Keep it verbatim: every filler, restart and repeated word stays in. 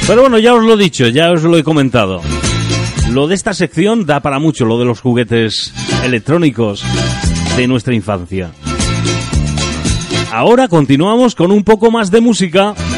Pero bueno, ya os lo he dicho, ya os lo he comentado. Lo de esta sección da para mucho, lo de los juguetes electrónicos de nuestra infancia. Ahora continuamos con un poco más de música.